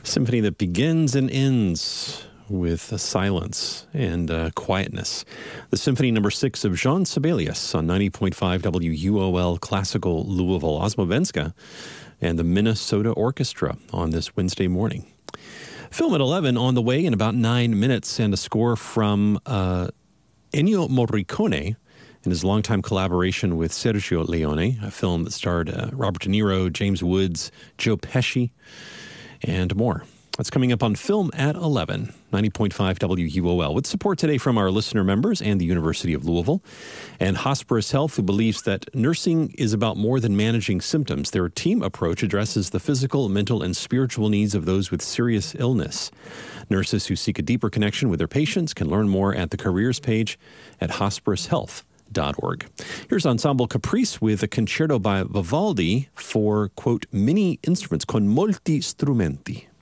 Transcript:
Symphony that begins and ends with a silence and quietness. The Symphony No. 6 of Jean Sibelius on 90.5 WUOL Classical Louisville, Osmovenska, and the Minnesota Orchestra on this Wednesday morning. Film at 11 on the way in about 9 minutes, and a score from Ennio Morricone in his longtime collaboration with Sergio Leone, a film that starred Robert De Niro, James Woods, Joe Pesci, and more. That's coming up on Film at 11, 90.5 WUOL, with support today from our listener members and the University of Louisville. And Hosperis Health, who believes that nursing is about more than managing symptoms. Their team approach addresses the physical, mental, and spiritual needs of those with serious illness. Nurses who seek a deeper connection with their patients can learn more at the careers page at hosperishealth.org. Here's Ensemble Caprice with a concerto by Vivaldi for, quote, many instruments, con molti strumenti.